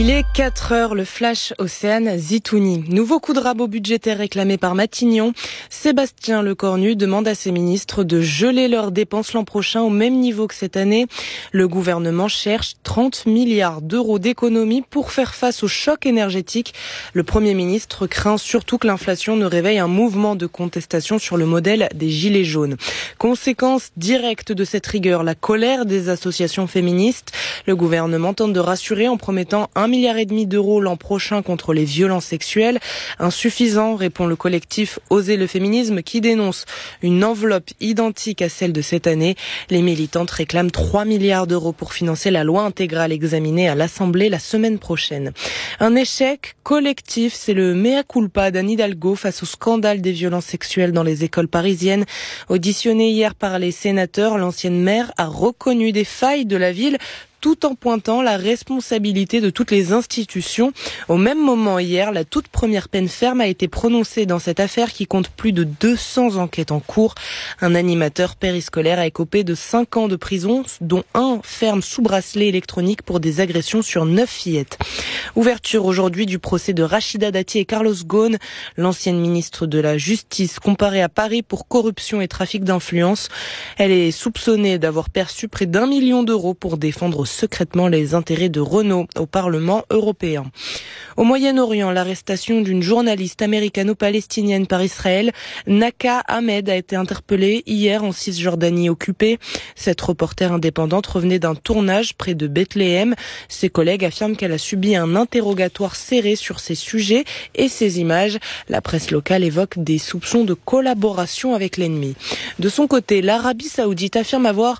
Il est 4 heures, le flash Océane Zitouni. Nouveau coup de rabot budgétaire réclamé par Matignon. Sébastien Lecornu demande à ses ministres de geler leurs dépenses l'an prochain au même niveau que cette année. Le gouvernement cherche 30 milliards d'euros d'économies pour faire face au choc énergétique. Le Premier ministre craint surtout que l'inflation ne réveille un mouvement de contestation sur le modèle des Gilets jaunes. Conséquence directe de cette rigueur, la colère des associations féministes. Le gouvernement tente de rassurer en promettant 1,5 milliard d'euros l'an prochain contre les violences sexuelles. Insuffisant, répond le collectif Oser le féminisme qui dénonce une enveloppe identique à celle de cette année. Les militantes réclament 3 milliards d'euros pour financer la loi intégrale examinée à l'Assemblée la semaine prochaine. Un échec collectif, c'est le mea culpa d'Anne Hidalgo face au scandale des violences sexuelles dans les écoles parisiennes. Auditionnée hier par les sénateurs, l'ancienne maire a reconnu des failles de la ville tout en pointant la responsabilité de toutes les institutions. Au même moment, hier, la toute première peine ferme a été prononcée dans cette affaire qui compte plus de 200 enquêtes en cours. Un animateur périscolaire a écopé de 5 ans de prison, dont 1 ferme sous bracelet électronique pour des agressions sur 9 fillettes. Ouverture aujourd'hui du procès de Rachida Dati et Carlos Ghosn, l'ancienne ministre de la Justice, comparée à Paris pour corruption et trafic d'influence. Elle est soupçonnée d'avoir perçu près d'1 million d'euros pour défendre secrètement les intérêts de Renault au Parlement européen. Au Moyen-Orient, l'arrestation d'une journaliste américano-palestinienne par Israël, Naka Ahmed, a été interpellée hier en Cisjordanie occupée. Cette reporter indépendante revenait d'un tournage près de Bethléem. Ses collègues affirment qu'elle a subi un interrogatoire serré sur ces sujets et ces images. La presse locale évoque des soupçons de collaboration avec l'ennemi. De son côté, l'Arabie Saoudite affirme avoir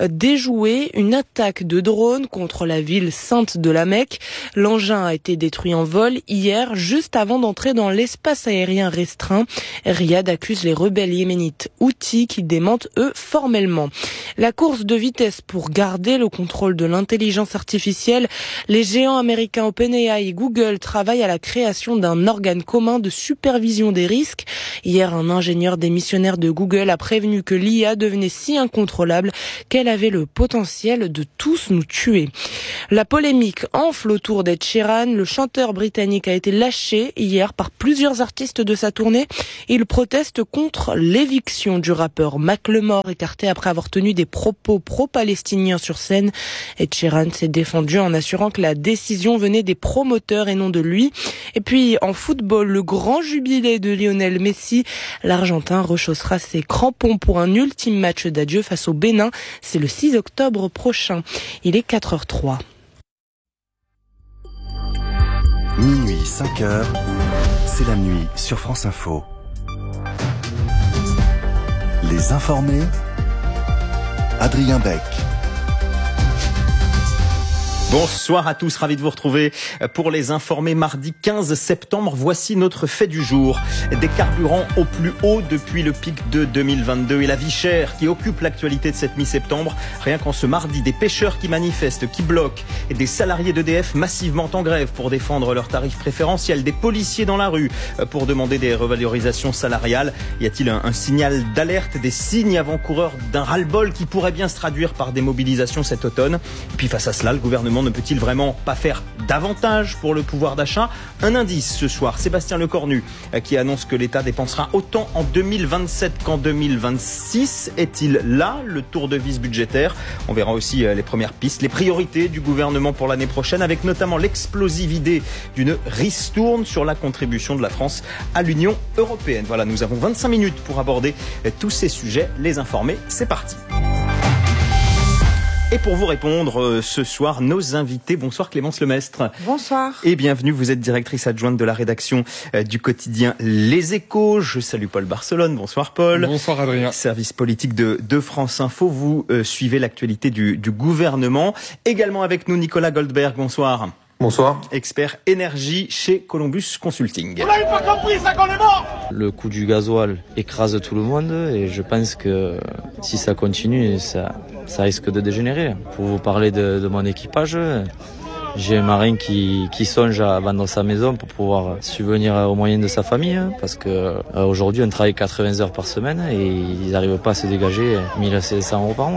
déjoué une attaque de drone contre la ville sainte de la Mecque. L'engin a été détruit en vol hier, juste avant d'entrer dans l'espace aérien restreint. Riyad accuse les rebelles yéménites Houthis qui démentent, eux, formellement. La course de vitesse pour garder le contrôle de l'intelligence artificielle. Les géants américains OpenAI et Google travaillent à la création d'un organe commun de supervision des risques. Hier, un ingénieur démissionnaire de Google a prévenu que l'IA devenait si incontrôlable qu'elle avait le potentiel de tous nous tuer. La polémique enfle autour d'Ed Sheeran. Le chanteur britannique a été lâché hier par plusieurs artistes de sa tournée. Il proteste contre l'éviction du rappeur Macklemore, écarté après avoir tenu des propos pro-palestiniens sur scène. Ed Sheeran s'est défendu en assurant que la décision venait des promoteurs et non de lui. Et puis en football, le grand jubilé de Lionel Messi. L'Argentin rechaussera ses crampons pour un ultime match d'adieu face au Bénin. C'est le 6 octobre prochain. Il est 4h03. Minuit, 5h, c'est la nuit sur France Info. Les informés, Adrien Beck. Bonsoir à tous, ravi de vous retrouver pour les informés mardi 15 septembre. Voici notre fait du jour. Des carburants au plus haut depuis le pic de 2022 et la vie chère qui occupe l'actualité de cette mi-septembre. Rien qu'en ce mardi, des pêcheurs qui manifestent, qui bloquent, et des salariés d'EDF massivement en grève pour défendre leurs tarifs préférentiels, des policiers dans la rue pour demander des revalorisations salariales. Y a-t-il un signal d'alerte, des signes avant-coureurs d'un ras-le-bol qui pourrait bien se traduire par des mobilisations cet automne? Et puis face à cela, le gouvernement ne peut-il vraiment pas faire davantage pour le pouvoir d'achat? Un indice ce soir, Sébastien Lecornu qui annonce que l'État dépensera autant en 2027 qu'en 2026. Est-il là le tour de vis budgétaire? On verra aussi les premières pistes, les priorités du gouvernement pour l'année prochaine, avec notamment l'explosive idée d'une ristourne sur la contribution de la France à l'Union européenne. Voilà, nous avons 25 minutes pour aborder tous ces sujets. Les informés, c'est parti. Et pour vous répondre ce soir, nos invités. Bonsoir Clémence Lemestre. Bonsoir. Et bienvenue, vous êtes directrice adjointe de la rédaction du quotidien Les Échos. Je salue Paul Barcelone. Bonsoir Paul. Bonsoir Adrien. Service politique de France Info. Vous suivez l'actualité du gouvernement. Également avec nous Nicolas Goldberg. Bonsoir. Bonsoir. Expert énergie chez Columbus Consulting. Vous n'avez pas compris ça qu'on est mort? Le coût du gasoil écrase tout le monde et je pense que si ça continue, ça risque de dégénérer. Pour vous parler de mon équipage, j'ai un marin qui songe à vendre sa maison pour pouvoir subvenir aux moyens de sa famille, parce que aujourd'hui on travaille 80 heures par semaine et ils n'arrivent pas à se dégager 1 700 € par mois, quoi.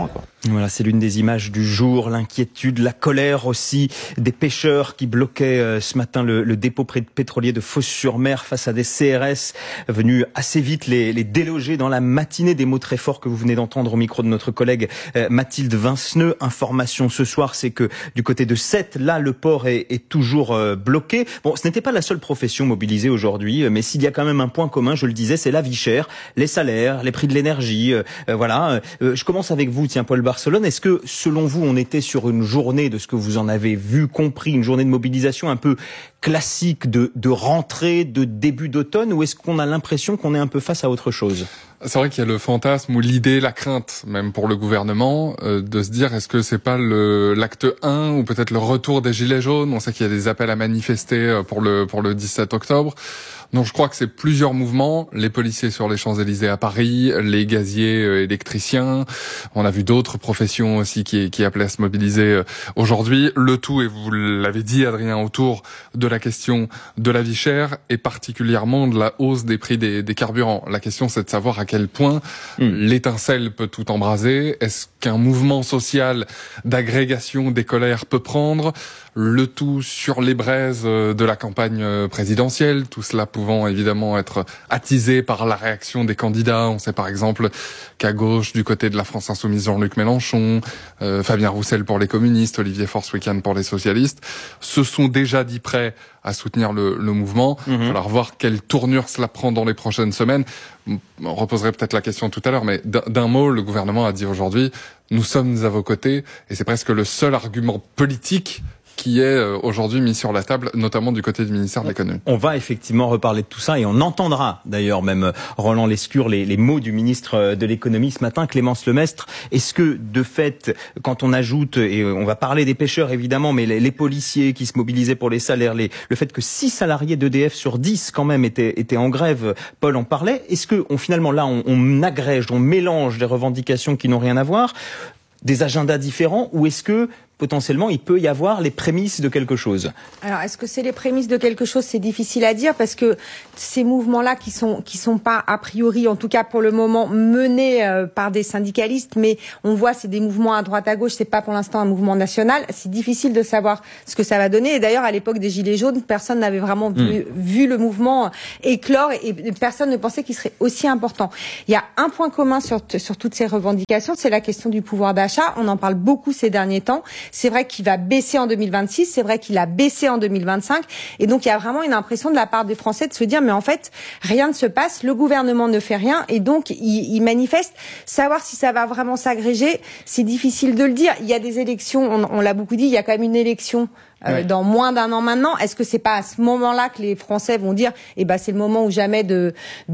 Voilà, c'est l'une des images du jour, l'inquiétude, la colère aussi des pêcheurs qui bloquaient ce matin le dépôt pétrolier de Fos-sur-Mer face à des CRS venus assez vite les déloger dans la matinée. Des mots très forts que vous venez d'entendre au micro de notre collègue Mathilde Vinceneux. Information ce soir, c'est que du côté de Sète, là, le port est toujours bloqué. Bon, ce n'était pas la seule profession mobilisée aujourd'hui, mais s'il y a quand même un point commun, je le disais, c'est la vie chère, les salaires, les prix de l'énergie. Voilà. Je commence avec vous, tiens, Paul Barcelone. Est-ce que, selon vous, on était sur une journée, de ce que vous en avez vu, compris, une journée de mobilisation un peu classique de rentrée, de début d'automne, ou est-ce qu'on a l'impression qu'on est un peu face à autre chose ? C'est vrai qu'il y a le fantasme ou l'idée, la crainte, même pour le gouvernement, de se dire est-ce que c'est pas l'acte 1 ou peut-être le retour des Gilets jaunes. On sait qu'il y a des appels à manifester pour le 17 octobre. Donc je crois que c'est plusieurs mouvements, les policiers sur les Champs-Élysées à Paris, les gaziers électriciens, on a vu d'autres professions aussi qui appelaient à se mobiliser aujourd'hui. Le tout, et vous l'avez dit Adrien, autour de la question de la vie chère et particulièrement de la hausse des prix des carburants. La question, c'est de savoir à quel point l'étincelle peut tout embraser. Est-ce qu'un mouvement social d'agrégation des colères peut prendre le tout sur les braises de la campagne présidentielle, tout cela pouvant évidemment être attisé par la réaction des candidats. On sait par exemple qu'à gauche, du côté de la France Insoumise, Jean-Luc Mélenchon, Fabien Roussel pour les communistes, Olivier Faure-Swickan pour les socialistes, se sont déjà dit prêts à soutenir le mouvement. Il va falloir voir quelle tournure cela prend dans les prochaines semaines. On reposerait peut-être la question tout à l'heure, mais d'un mot, le gouvernement a dit aujourd'hui, nous sommes à vos côtés, et c'est presque le seul argument politique qui est aujourd'hui mis sur la table, notamment du côté du ministère de l'économie. On va effectivement reparler de tout ça et on entendra d'ailleurs même Roland Lescure les mots du ministre de l'économie ce matin, Clémence Lemestre. Est-ce que de fait, quand on ajoute, et on va parler des pêcheurs évidemment, mais les policiers qui se mobilisaient pour les salaires, le fait que 6 salariés d'EDF sur 10 quand même étaient en grève, Paul en parlait, est-ce que finalement là on agrège, on mélange des revendications qui n'ont rien à voir, des agendas différents, ou est-ce que potentiellement, il peut y avoir les prémices de quelque chose? Alors, est-ce que c'est les prémices de quelque chose? C'est difficile à dire parce que ces mouvements-là qui sont pas a priori, en tout cas pour le moment, menés par des syndicalistes, mais on voit c'est des mouvements à droite à gauche, c'est pas pour l'instant un mouvement national. C'est difficile de savoir ce que ça va donner. Et d'ailleurs, à l'époque des Gilets jaunes, personne n'avait vraiment vu le mouvement éclore et personne ne pensait qu'il serait aussi important. Il y a un point commun sur toutes ces revendications, c'est la question du pouvoir d'achat. On en parle beaucoup ces derniers temps. C'est vrai qu'il va baisser en 2026, c'est vrai qu'il a baissé en 2025, et donc il y a vraiment une impression de la part des Français de se dire mais en fait rien ne se passe, le gouvernement ne fait rien, et donc il manifeste. Savoir si ça va vraiment s'agréger, c'est difficile de le dire. Il y a des élections, on l'a beaucoup dit, il y a quand même une élection dans moins d'un an maintenant. Est-ce que c'est pas à ce moment-là que les Français vont dire c'est le moment ou jamais de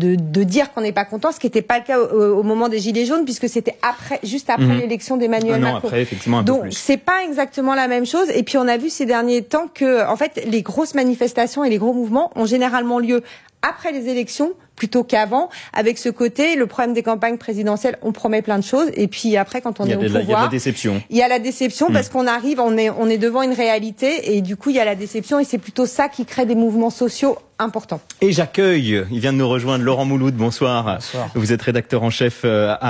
dire qu'on n'est pas content, ce qui n'était pas le cas au moment des Gilets jaunes, puisque c'était juste après l'élection d'Emmanuel Macron. Après, effectivement, un peu donc plus. c'est pas exactement la même chose. Et puis on a vu ces derniers temps que en fait les grosses manifestations et les gros mouvements ont généralement lieu après les élections plutôt qu'avant, avec ce côté, le problème des campagnes présidentielles, on promet plein de choses, et puis après, quand on est au pouvoir, il y a la déception. Il y a la déception parce qu'on arrive, on est devant une réalité, et du coup, il y a la déception, et c'est plutôt ça qui crée des mouvements sociaux importants. Et j'accueille, il vient de nous rejoindre, Laurent Mouloud, bonsoir. Bonsoir. Vous êtes rédacteur en chef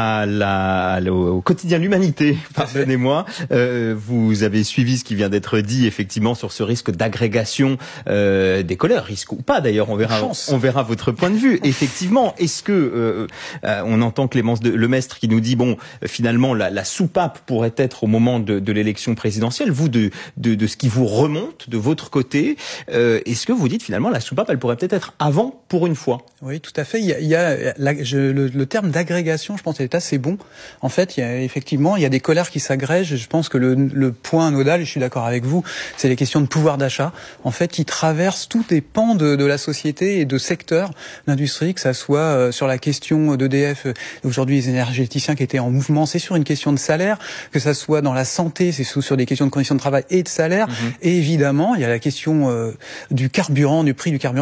au quotidien L'Humanité, pardonnez-moi. Vous avez suivi ce qui vient d'être dit, effectivement, sur ce risque d'agrégation des colères, risque ou pas d'ailleurs, on verra votre point de vue. Effectivement, est-ce que on entend Clémence Lemestre qui nous dit finalement la soupape pourrait être au moment de l'élection présidentielle. Vous de ce qui vous remonte de votre côté, est-ce que vous dites finalement la soupape elle pourrait peut-être être avant pour une fois? Oui, tout à fait. Il y a le terme d'agrégation, je pense, est assez bon. En fait, il y a des colères qui s'agrègent. Je pense que le point nodal, et je suis d'accord avec vous, c'est les questions de pouvoir d'achat, en fait, qui traversent tous les pans de la société et de secteurs d'industrie, que ça soit sur la question d'EDF, aujourd'hui les énergéticiens qui étaient en mouvement, c'est sur une question de salaire, que ça soit dans la santé, c'est sur des questions de conditions de travail et de salaire, et évidemment, il y a la question du carburant, du prix du carburant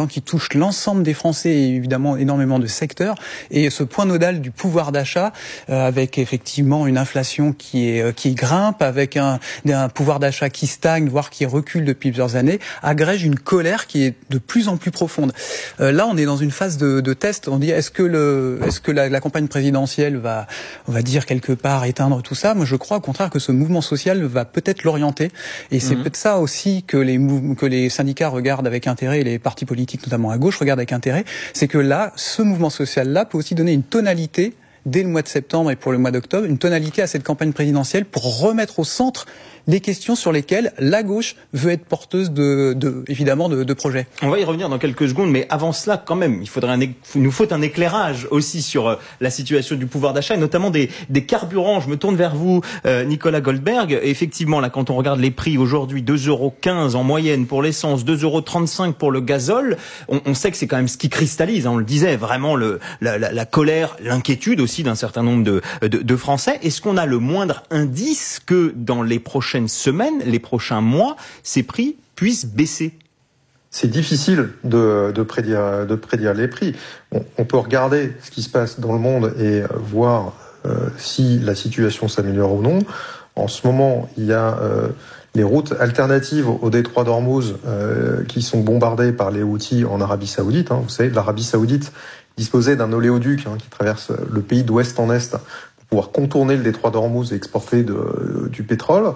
qui touche l'ensemble des Français et évidemment énormément de secteurs. Et ce point nodal du pouvoir d'achat, avec effectivement une inflation qui grimpe, avec un pouvoir d'achat qui stagne, voire qui recule depuis plusieurs années, agrège une colère qui est de plus en plus profonde. Là, on est dans une phase de test. On dit est-ce que la campagne présidentielle va, on va dire quelque part, éteindre tout ça? Moi, je crois au contraire que ce mouvement social va peut-être l'orienter. Et c'est peut-être ça aussi que les syndicats regardent avec intérêt, et les partis politiques, notamment à gauche, regardent avec intérêt. C'est que là, ce mouvement social-là peut aussi donner une tonalité dès le mois de septembre et pour le mois d'octobre, une tonalité à cette campagne présidentielle pour remettre au centre les questions sur lesquelles la gauche veut être porteuse évidemment de projets. On va y revenir dans quelques secondes, mais avant cela, quand même, il nous faut un éclairage aussi sur la situation du pouvoir d'achat et notamment des carburants. Je me tourne vers vous, Nicolas Goldberg. Et effectivement, là, quand on regarde les prix aujourd'hui, 2,15 € en moyenne pour l'essence, 2,35 € pour le gazole, on sait que c'est quand même ce qui cristallise, hein, on le disait, vraiment la colère, l'inquiétude aussi d'un certain nombre de Français. Est-ce qu'on a le moindre indice que dans les prochaines semaines, les prochains mois, ces prix puissent baisser? C'est difficile de prédire les prix. On peut regarder ce qui se passe dans le monde et voir si la situation s'améliore ou non. En ce moment, il y a les routes alternatives au détroit d'Ormuz qui sont bombardées par les Houthis en Arabie Saoudite. Vous savez, l'Arabie Saoudite disposait d'un oléoduc qui traverse le pays d'ouest en est pour pouvoir contourner le détroit d'Ormuz et exporter du pétrole.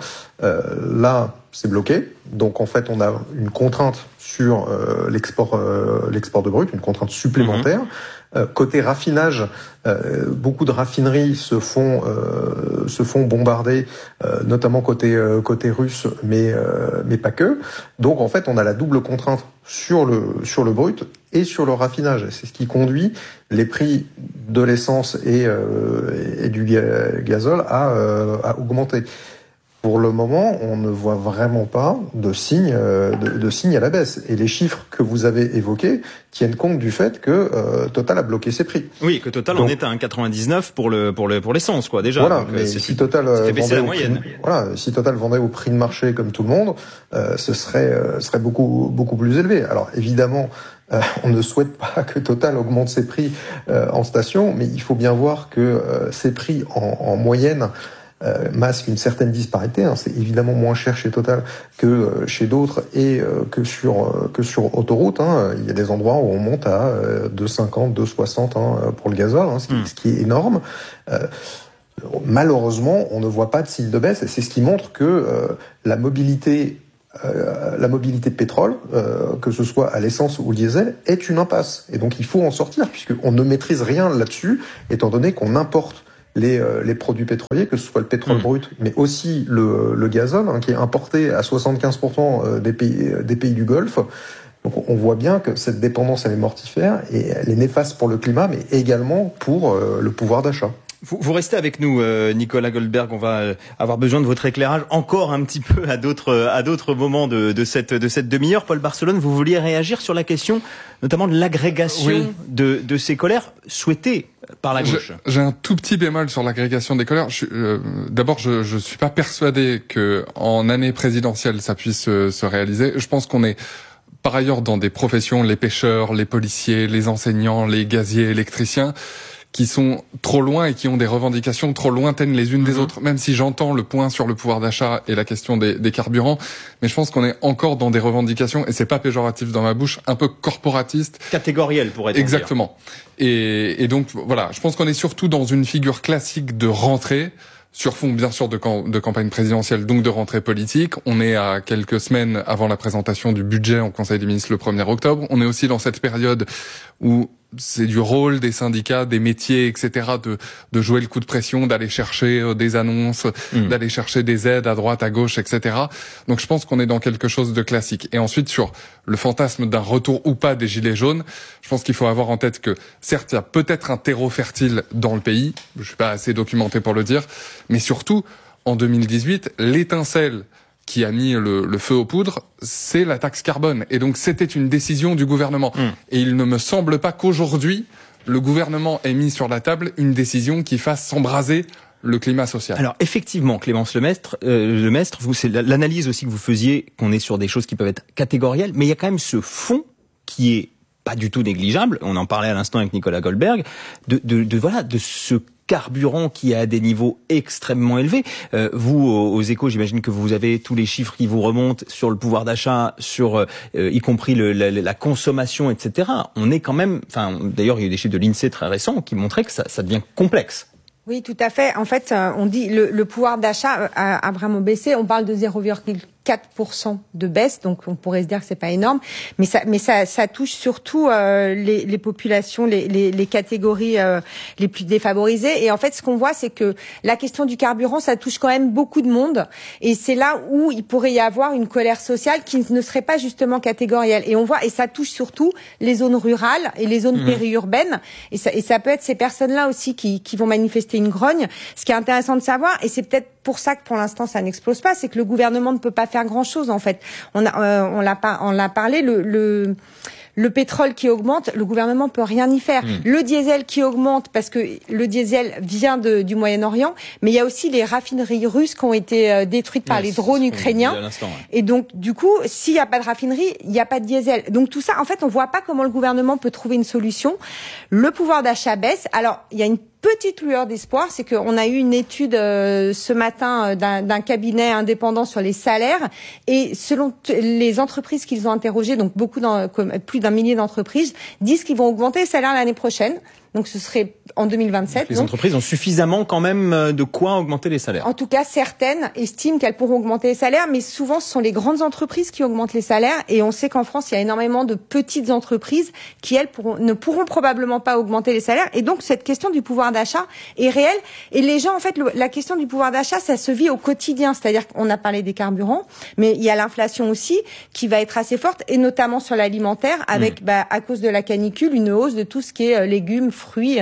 Là, c'est bloqué. Donc, en fait, on a une contrainte sur l'export de brut, une contrainte supplémentaire. Côté raffinage, beaucoup de raffineries se font bombarder, notamment côté russe, mais pas que. Donc en fait, on a la double contrainte sur le brut et sur le raffinage. C'est ce qui conduit les prix de l'essence et du gazole à augmenter. Pour le moment, on ne voit vraiment pas de signe à la baisse. Et les chiffres que vous avez évoqués tiennent compte du fait que Total a bloqué ses prix. Oui, que Total en est à 1,99 pour l'essence, quoi, déjà. Voilà, donc, mais si Total vendait au prix de marché comme tout le monde, ce serait beaucoup plus élevé. Alors évidemment, on ne souhaite pas que Total augmente ses prix en station, mais il faut bien voir que ces prix en moyenne masque une certaine disparité. C'est évidemment moins cher chez Total que chez d'autres et que sur autoroute. Il y a des endroits où on monte à 2,50, 2,60 pour le gazole, ce qui est énorme. Malheureusement, on ne voit pas de signe de baisse et c'est ce qui montre que la mobilité de pétrole, que ce soit à l'essence ou au diesel, est une impasse. Et donc il faut en sortir puisqu'on ne maîtrise rien là-dessus, étant donné qu'on importe les produits pétroliers, que ce soit le pétrole brut, mais aussi le gazole, qui est importé à 75% des pays du Golfe. Donc on voit bien que cette dépendance, elle est mortifère et elle est néfaste pour le climat, mais également pour le pouvoir d'achat. Vous restez avec nous, Nicolas Goldberg. On va avoir besoin de votre éclairage encore un petit peu à d'autres moments de cette demi-heure. Paul Barcelone, vous vouliez réagir sur la question, notamment de l'agrégation de ces colères souhaitées par la gauche. J'ai un tout petit bémol sur l'agrégation des colères. D'abord, je suis pas persuadé que en année présidentielle ça puisse se réaliser. Je pense qu'on est par ailleurs dans des professions, les pêcheurs, les policiers, les enseignants, les gaziers, électriciens, qui sont trop loin et qui ont des revendications trop lointaines les unes des autres, même si j'entends le point sur le pouvoir d'achat et la question des carburants, mais je pense qu'on est encore dans des revendications, et c'est pas péjoratif dans ma bouche, un peu corporatistes. Catégorielles, pour être exactement. Et donc, voilà, je pense qu'on est surtout dans une figure classique de rentrée, sur fond, bien sûr, de campagne présidentielle, donc de rentrée politique. On est à quelques semaines avant la présentation du budget en Conseil des ministres le 1er octobre. On est aussi dans cette période où c'est du rôle des syndicats, des métiers, etc., de jouer le coup de pression, d'aller chercher des annonces, d'aller chercher des aides à droite, à gauche, etc. Donc je pense qu'on est dans quelque chose de classique. Et ensuite, sur le fantasme d'un retour ou pas des Gilets jaunes, je pense qu'il faut avoir en tête que, certes, il y a peut-être un terreau fertile dans le pays, je suis pas assez documenté pour le dire, mais surtout, en 2018, l'étincelle qui a mis le feu aux poudres, c'est la taxe carbone. Et donc, c'était une décision du gouvernement. Et il ne me semble pas qu'aujourd'hui, le gouvernement ait mis sur la table une décision qui fasse s'embraser le climat social. Alors, effectivement, Clémence Lemestre, vous, c'est l'analyse aussi que vous faisiez, qu'on est sur des choses qui peuvent être catégorielles, mais il y a quand même ce fond qui est pas du tout négligeable. On en parlait à l'instant avec Nicolas Goldberg, de ce carburant qui est à des niveaux extrêmement élevés. Vous, aux Échos, j'imagine que vous avez tous les chiffres qui vous remontent sur le pouvoir d'achat, sur y compris la consommation, etc. On est quand même... d'ailleurs, il y a eu des chiffres de l'INSEE très récents qui montraient que ça devient complexe. Oui, tout à fait. En fait, on dit le pouvoir d'achat a vraiment baissé. On parle de 0,4% de baisse, donc on pourrait se dire que c'est pas énorme, mais ça touche surtout les populations, les catégories les plus défavorisées. Et en fait, ce qu'on voit, c'est que la question du carburant, ça touche quand même beaucoup de monde, et c'est là où il pourrait y avoir une colère sociale qui ne serait pas justement catégorielle. Et on voit, et ça touche surtout les zones rurales et les zones périurbaines, et ça peut être ces personnes-là aussi qui vont manifester une grogne. Ce qui est intéressant de savoir, et c'est peut-être pour ça que pour l'instant ça n'explose pas, c'est que le gouvernement ne peut pas faire grand-chose en fait. On l'a parlé, le pétrole qui augmente, le gouvernement peut rien y faire. Le diesel qui augmente parce que le diesel vient du Moyen-Orient, mais il y a aussi les raffineries russes qui ont été détruites par les drones ukrainiens. Et donc du coup, s'il n'y a pas de raffinerie, il n'y a pas de diesel. Donc tout ça, en fait, on voit pas comment le gouvernement peut trouver une solution. Le pouvoir d'achat baisse. Alors, il y a une petite lueur d'espoir, c'est qu'on a eu une étude ce matin d'un cabinet indépendant sur les salaires, et selon les entreprises qu'ils ont interrogées, donc plus d'un millier d'entreprises, disent qu'ils vont augmenter les salaires l'année prochaine. Donc ce serait en 2027. Les entreprises ont suffisamment quand même de quoi augmenter les salaires. En tout cas, certaines estiment qu'elles pourront augmenter les salaires, mais souvent ce sont les grandes entreprises qui augmentent les salaires, et on sait qu'en France, il y a énormément de petites entreprises qui, elles, ne pourront probablement pas augmenter les salaires. Et donc cette question du pouvoir d'achat est réelle. Et les gens, en fait, la question du pouvoir d'achat, ça se vit au quotidien. C'est-à-dire qu'on a parlé des carburants, mais il y a l'inflation aussi qui va être assez forte, et notamment sur l'alimentaire, avec, à cause de la canicule, une hausse de tout ce qui est légumes, fruits,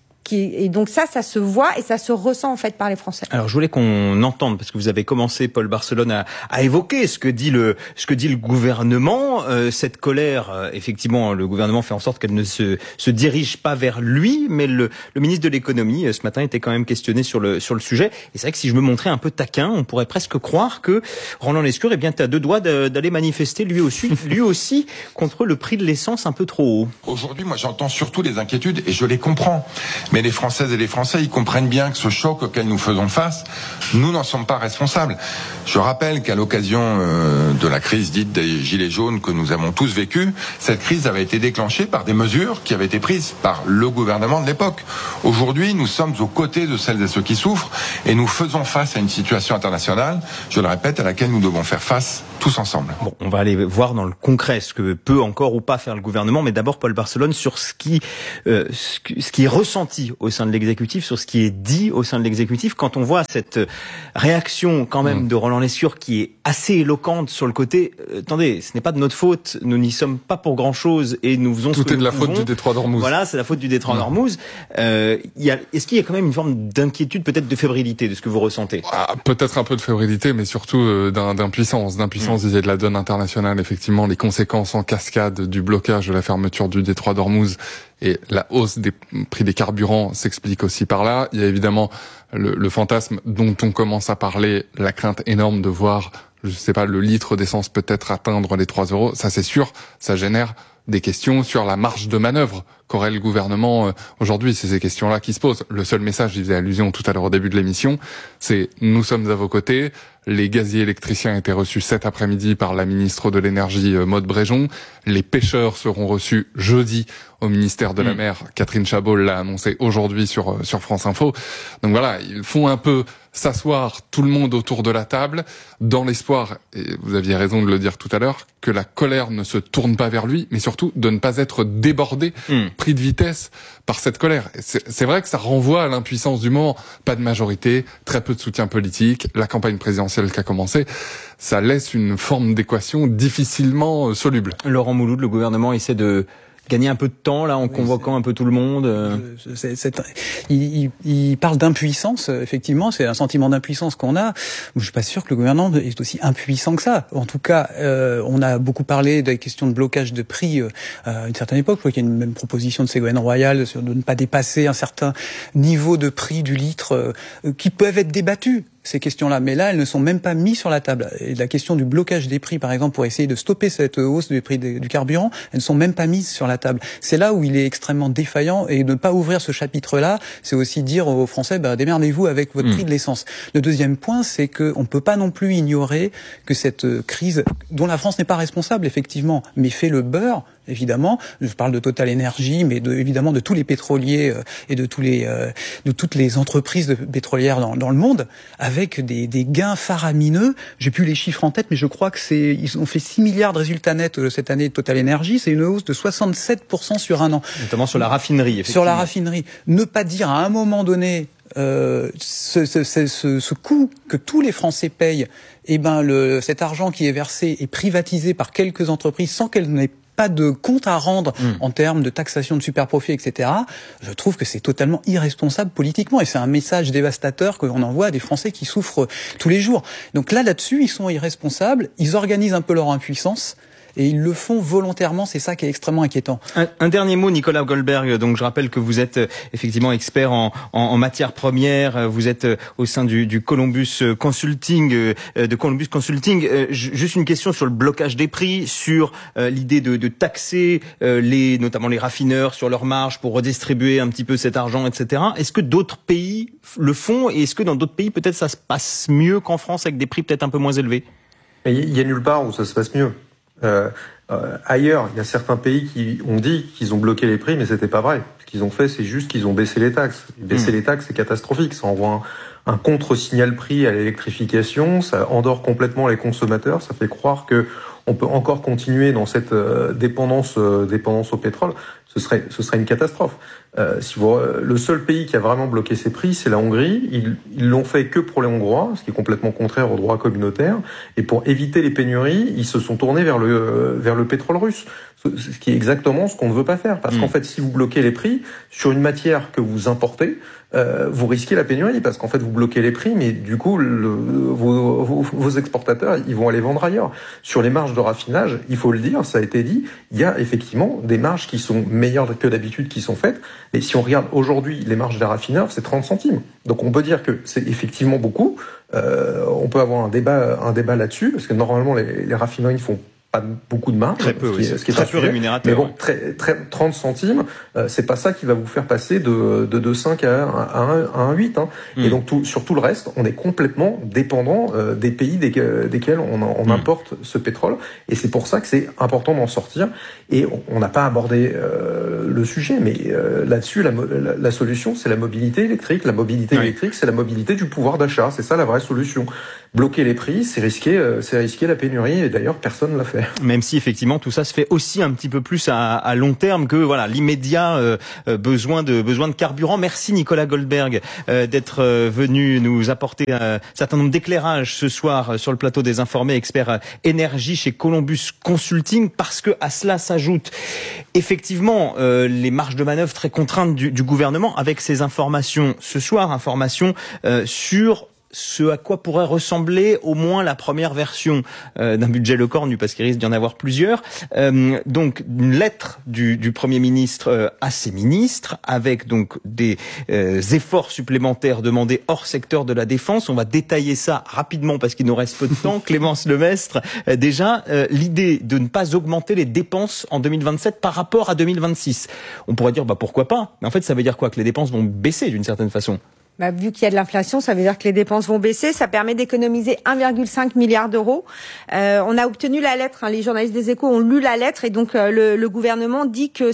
et donc ça se voit et ça se ressent en fait par les Français. Alors je voulais qu'on entende, parce que vous avez commencé, Paul Barcelone, à évoquer ce que dit le gouvernement, cette colère. Effectivement, le gouvernement fait en sorte qu'elle ne se dirige pas vers lui, mais le ministre de l'économie ce matin était quand même questionné sur le sujet. Et c'est vrai que si je me montrais un peu taquin, on pourrait presque croire que Roland Lescure est à deux doigts d'aller manifester lui aussi contre le prix de l'essence un peu trop haut. Aujourd'hui, moi j'entends surtout les inquiétudes et je les comprends. Mais les Françaises et les Français, ils comprennent bien que ce choc auquel nous faisons face, nous n'en sommes pas responsables. Je rappelle qu'à l'occasion de la crise dite des Gilets jaunes que nous avons tous vécue, cette crise avait été déclenchée par des mesures qui avaient été prises par le gouvernement de l'époque. Aujourd'hui, nous sommes aux côtés de celles et ceux qui souffrent, et nous faisons face à une situation internationale, je le répète, à laquelle nous devons faire face tous ensemble. Bon, on va aller voir dans le concret ce que peut encore ou pas faire le gouvernement, mais d'abord Paul Barcelone sur ce qui est ressenti au sein de l'exécutif, sur ce qui est dit au sein de l'exécutif, quand on voit cette réaction quand même de Roland Lescure qui est assez éloquente sur le côté attendez, ce n'est pas de notre faute, nous n'y sommes pas pour grand chose et nous faisons tout est de la faute du détroit d'Ormuz. Voilà, c'est la faute du détroit d'Ormuz. Est-ce qu'il y a quand même une forme d'inquiétude, peut-être de fébrilité de ce que vous ressentez? Peut-être un peu de fébrilité, mais surtout d'impuissance vis-à-vis de la donne internationale. Effectivement, les conséquences en cascade du blocage de la fermeture du détroit d'Ormuz et la hausse des prix des carburants s'explique aussi par là. Il y a évidemment le fantasme dont on commence à parler, la crainte énorme de voir, je sais pas, le litre d'essence peut-être atteindre les 3 €. Ça c'est sûr, ça génère des questions sur la marge de manœuvre qu'aurait le gouvernement aujourd'hui. C'est ces questions-là qui se posent. Le seul message, j'y faisais allusion tout à l'heure au début de l'émission, c'est nous sommes à vos côtés. Les gaziers électriciens étaient reçus cet après-midi par la ministre de l'énergie Maude Bréjon. Les pêcheurs seront reçus jeudi au ministère de la Mer. Catherine Chabot l'a annoncé aujourd'hui sur France Info. Donc voilà, ils font un peu s'asseoir tout le monde autour de la table dans l'espoir, et vous aviez raison de le dire tout à l'heure, que la colère ne se tourne pas vers lui, mais surtout de ne pas être débordé, pris de vitesse par cette colère. C'est vrai que ça renvoie à l'impuissance du moment. Pas de majorité, très peu de soutien politique, la campagne présidentielle qui a commencé, ça laisse une forme d'équation difficilement soluble. Laurent Mouloud, le gouvernement essaie de gagner un peu de temps là en convoquant un peu tout le monde. Il parle d'impuissance, effectivement, c'est un sentiment d'impuissance qu'on a. Je suis pas sûr que le gouvernement est aussi impuissant que ça. En tout cas, on a beaucoup parlé des questions de blocage de prix à une certaine époque. Je crois qu'il y a une même proposition de Ségolène Royal de ne pas dépasser un certain niveau de prix du litre qui peuvent être débattus. ces questions-là, mais là, elles ne sont même pas mises sur la table. Et la question du blocage des prix, par exemple, pour essayer de stopper cette hausse des prix du carburant, elles ne sont même pas mises sur la table. C'est là où il est extrêmement défaillant, et ne pas ouvrir ce chapitre-là, c'est aussi dire aux Français, démerdez-vous avec votre prix de l'essence. Le deuxième point, c'est qu'on ne peut pas non plus ignorer que cette crise, dont la France n'est pas responsable, effectivement, mais fait le beurre, évidemment, je parle de Total Energy, mais évidemment de tous les pétroliers et de toutes les entreprises pétrolières dans le monde, avec des gains faramineux. J'ai plus les chiffres en tête, mais je crois que ils ont fait 6 milliards de résultats nets cette année de Total Energy. C'est une hausse de 67% sur un an. Notamment sur la raffinerie, effectivement. Sur la raffinerie. Ne pas dire à un moment donné ce coût que tous les Français payent, cet argent qui est versé est privatisé par quelques entreprises sans qu'elles n'aient pas de compte à rendre en termes de taxation de superprofits, etc. Je trouve que c'est totalement irresponsable politiquement, et c'est un message dévastateur que l'on envoie à des Français qui souffrent tous les jours. Donc là-dessus, ils sont irresponsables, ils organisent un peu leur impuissance, et ils le font volontairement, c'est ça qui est extrêmement inquiétant. Un dernier mot, Nicolas Goldberg. Donc je rappelle que vous êtes effectivement expert en matières premières. Vous êtes au sein du Columbus Consulting, de Columbus Consulting. Juste une question sur le blocage des prix, sur l'idée de taxer notamment les raffineurs sur leurs marges pour redistribuer un petit peu cet argent, etc. Est-ce que d'autres pays le font, et est-ce que dans d'autres pays peut-être ça se passe mieux qu'en France avec des prix peut-être un peu moins élevés? Il y a nulle part où ça se passe mieux. Ailleurs, il y a certains pays qui ont dit qu'ils ont bloqué les prix, mais c'était pas vrai. Ce qu'ils ont fait, c'est juste qu'ils ont baissé les taxes. Baisser les taxes, c'est catastrophique. Ça envoie un contre-signal prix à l'électrification, ça endort complètement les consommateurs, ça fait croire que on peut encore continuer dans cette dépendance au pétrole. Ce serait une catastrophe. Le seul pays qui a vraiment bloqué ses prix, c'est la Hongrie. Ils l'ont fait que pour les Hongrois, ce qui est complètement contraire au droit communautaire. Et pour éviter les pénuries, ils se sont tournés vers le pétrole russe. Ce qui est exactement ce qu'on ne veut pas faire. Parce qu'en fait, si vous bloquez les prix sur une matière que vous importez, vous risquez la pénurie, parce qu'en fait vous bloquez les prix, mais du coup vos exportateurs ils vont aller vendre ailleurs. Sur les marges de raffinage, il faut le dire, ça a été dit, il y a effectivement des marges qui sont meilleures que d'habitude qui sont faites, et si on regarde aujourd'hui les marges des raffineurs, c'est 30 centimes. Donc on peut dire que c'est effectivement beaucoup. On peut avoir un débat là-dessus, parce que normalement les raffineries font pas beaucoup de marge, très peu, ce qui est très peu rémunérateur. Mais bon, 30 centimes, c'est pas ça qui va vous faire passer de 2,5 à 1,8. Et donc sur tout le reste, on est complètement dépendant des pays desquels on importe ce pétrole. Et c'est pour ça que c'est important d'en sortir. Et on n'a pas abordé le sujet, mais là-dessus, la solution, c'est la mobilité électrique. La mobilité électrique, c'est la mobilité du pouvoir d'achat. C'est ça la vraie solution. Bloquer les prix, c'est risquer la pénurie. Et d'ailleurs, personne ne l'a fait. Même si effectivement tout ça se fait aussi un petit peu plus à long terme que l'immédiat besoin de carburant. Merci Nicolas Goldberg d'être venu nous apporter un certain nombre d'éclairages ce soir sur le plateau des Informés, expert énergie chez Columbus Consulting, parce que à cela s'ajoute effectivement les marges de manœuvre très contraintes du gouvernement, avec ces informations ce soir, informations sur ce à quoi pourrait ressembler au moins la première version d'un budget Lecornu, parce qu'il risque d'y en avoir plusieurs. Donc une lettre du Premier ministre à ses ministres, avec donc des efforts supplémentaires demandés hors secteur de la défense. On va détailler ça rapidement parce qu'il nous reste peu de temps. Clémence Lemestre, déjà l'idée de ne pas augmenter les dépenses en 2027 par rapport à 2026. On pourrait dire pourquoi pas, mais en fait ça veut dire quoi? Que les dépenses vont baisser d'une certaine façon. Vu qu'il y a de l'inflation, ça veut dire que les dépenses vont baisser. Ça permet d'économiser 1,5 milliard d'euros. On a obtenu la lettre. Les journalistes des Échos ont lu la lettre, et donc le gouvernement dit que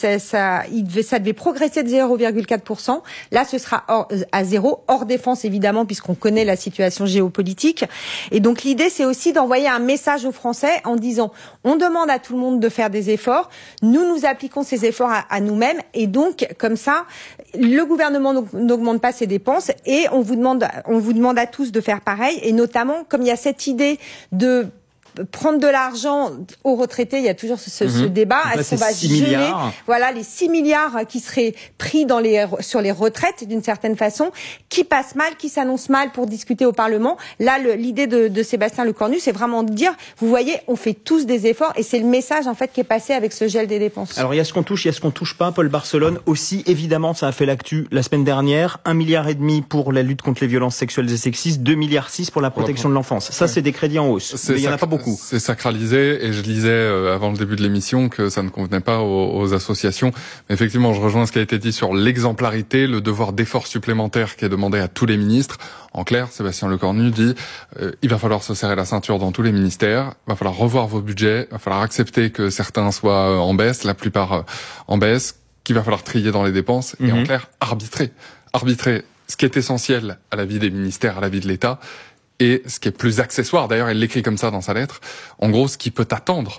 ça devait progresser de 0,4%. Là, ce sera à zéro, hors défense évidemment, puisqu'on connaît la situation géopolitique. Et donc l'idée, c'est aussi d'envoyer un message aux Français en disant: on demande à tout le monde de faire des efforts. Nous appliquons ces efforts à nous-mêmes, et donc comme ça, le gouvernement n'augmente pas ses dépenses, et on vous demande à tous de faire pareil, et notamment comme il y a cette idée de prendre de l'argent aux retraités, il y a toujours ce débat. Est-ce qu'on va geler, voilà, les 6 milliards qui seraient pris sur les retraites d'une certaine façon, qui passent mal, qui s'annoncent mal pour discuter au Parlement. Là, l'idée de Sébastien Lecornu, c'est vraiment de dire, vous voyez, on fait tous des efforts, et c'est le message en fait qui est passé avec ce gel des dépenses. Alors il y a ce qu'on touche, il y a ce qu'on touche pas. Paul Barcelone aussi, évidemment, ça a fait l'actu la semaine dernière. 1,5 milliard pour la lutte contre les violences sexuelles et sexistes, 2,6 milliards pour la protection de l'enfance. Ça, c'est des crédits en hausse. Il y en a pas beaucoup. C'est sacralisé, et je lisais avant le début de l'émission que ça ne convenait pas aux associations. Mais effectivement, je rejoins ce qui a été dit sur l'exemplarité, le devoir d'effort supplémentaire qui est demandé à tous les ministres. En clair, Sébastien Lecornu dit il va falloir se serrer la ceinture dans tous les ministères, il va falloir revoir vos budgets, il va falloir accepter que certains soient en baisse, la plupart en baisse, qu'il va falloir trier dans les dépenses, et en clair, arbitrer ce qui est essentiel à la vie des ministères, à la vie de l'État, et ce qui est plus accessoire. D'ailleurs, il l'écrit comme ça dans sa lettre. En gros, ce qui peut attendre.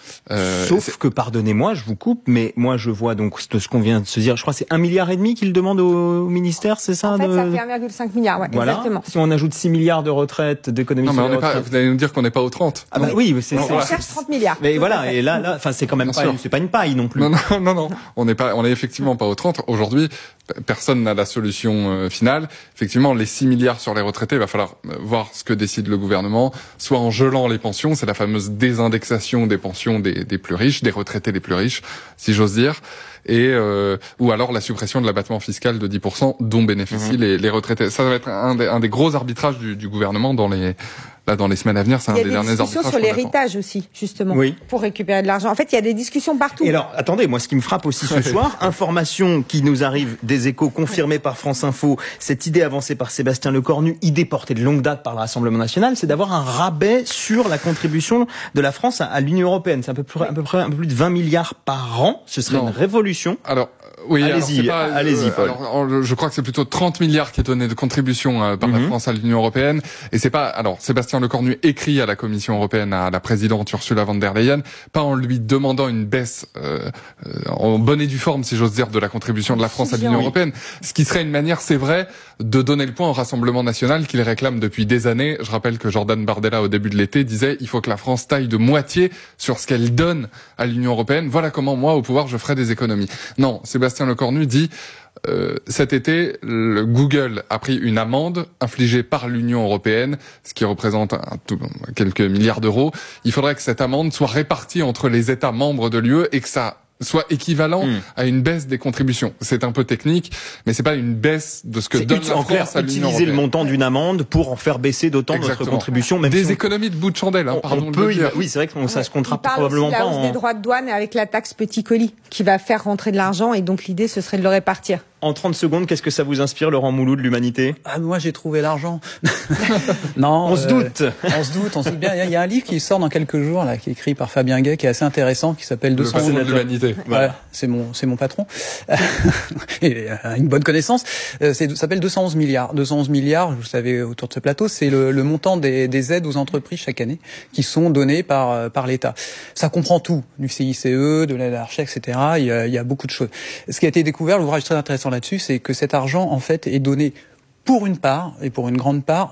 Sauf que, pardonnez-moi, je vous coupe, mais moi je vois donc ce qu'on vient de se dire, je crois que c'est 1,5 milliard qu'il demande au ministère, c'est ça? En fait, ça fait 1,5 milliard, ouais, voilà. Exactement. Si on ajoute 6 milliards de retraites, d'économies sur les retraites... Vous allez nous dire qu'on n'est pas aux 30. Ah bah oui, on cherche 30 milliards. Mais voilà, et là, enfin, c'est quand même c'est pas une paille non plus. Non, on est effectivement pas aux 30. Aujourd'hui, personne n'a la solution finale. Effectivement, les 6 milliards sur les retraités, il va falloir voir ce que décide le gouvernement, soit en gelant les pensions, c'est la fameuse désindexation des pensions des plus riches, des retraités les plus riches, si j'ose dire, et ou alors la suppression de l'abattement fiscal de 10% dont bénéficient les retraités. Ça va être un des gros arbitrages du gouvernement dans les semaines à venir. C'est un des derniers arbitrages. Il y a des discussions sur l'héritage aussi, justement, pour récupérer de l'argent. En fait, il y a des discussions partout. Et alors, attendez, moi, ce qui me frappe aussi ce soir, information qui nous arrive des Échos, confirmée par France Info, cette idée avancée par Sébastien Lecornu, idée portée de longue date par le Rassemblement national, c'est d'avoir un rabais sur la contribution de la France à l'Union européenne. C'est à peu près un peu plus de 20 milliards par an. Ce serait une révolution. Alors, oui, allez-y, Paul. Alors, je crois que c'est plutôt 30 milliards qui est donné de contribution par la France à l'Union européenne. Et c'est pas, alors, Sébastien Lecornu écrit à la Commission européenne, à la présidente Ursula von der Leyen, pas en lui demandant une baisse, en bonne et due forme, si j'ose dire, de la contribution de la France à l'Union européenne. Ce qui serait une manière, c'est vrai, de donner le point au Rassemblement national qu'il réclame depuis des années. Je rappelle que Jordan Bardella, au début de l'été, disait, il faut que la France taille de moitié sur ce qu'elle donne à l'Union européenne. Voilà comment, moi, au pouvoir, je ferai des économies. Non, Sébastien Lecornu dit cet été, Google a pris une amende infligée par l'Union européenne, ce qui représente quelques milliards d'euros. Il faudrait que cette amende soit répartie entre les États membres de l'UE et que ça soit équivalent à une baisse des contributions. C'est un peu technique, mais c'est pas une baisse de ce que donne la France à l'Union européenne. Utiliser le montant d'une amende pour en faire baisser d'autant notre contribution. Même des économies de bout de chandelle, pardon de le dire. Oui, c'est vrai que ça se comptera probablement pas. Il parle aussi de la hausse des droits de douane avec la taxe petit colis qui va faire rentrer de l'argent, et donc l'idée ce serait de le répartir. En 30 secondes, qu'est-ce que ça vous inspire, Laurent Mouloud, de l'Humanité? Moi, j'ai trouvé l'argent. Non, on se doute. On se doute bien. Il y a un livre qui sort dans quelques jours, là, qui est écrit par Fabien Gay, qui est assez intéressant, qui s'appelle 211 de l'Humanité. Voilà. C'est mon patron. Et une bonne connaissance. Ça s'appelle 211 milliards. 211 milliards, vous savez, autour de ce plateau, c'est le montant des aides aux entreprises chaque année qui sont données par l'État. Ça comprend tout, du CICE, de l'aide à la recherche, etc. Il y a beaucoup de choses. Ce qui a été découvert, l'ouvrage très intéressant là-dessus, c'est que cet argent, en fait, est donné pour une part, et pour une grande part,